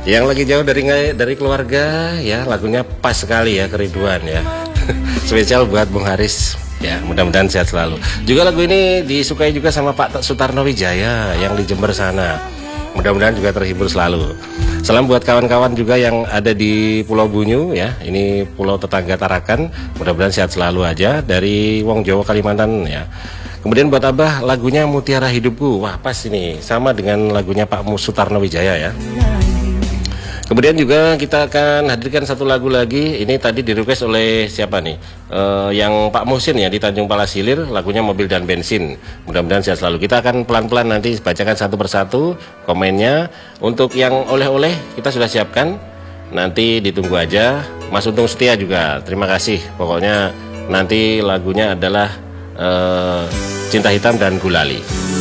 Yang lagi jauh dari keluarga ya, lagunya pas sekali ya, kerinduan ya. Spesial buat Bung Haris ya, mudah-mudahan sehat selalu. Juga lagu ini disukai juga sama Pak Sutarno Wijaya yang di Jember sana. Mudah-mudahan juga terhibur selalu. Salam buat kawan-kawan juga yang ada di Pulau Bunyu ya. Ini pulau tetangga Tarakan. Mudah-mudahan sehat selalu aja, dari Wong Jawa Kalimantan ya. Kemudian buat Abah lagunya Mutiara Hidupku. Wah, pas ini sama dengan lagunya Pak Sutarno Wijaya ya. Kemudian juga kita akan hadirkan satu lagu lagi. Ini tadi di-request oleh siapa nih? Yang Pak Muhsin ya, di Tanjung Palasilir, lagunya Mobil dan Bensin. Mudah-mudahan sehat selalu. Kita akan pelan-pelan nanti bacakan satu persatu komennya. Untuk yang oleh-oleh kita sudah siapkan. Nanti ditunggu aja. Mas Untung Setia juga, terima kasih. Pokoknya nanti lagunya adalah Cinta Hitam dan Gulali.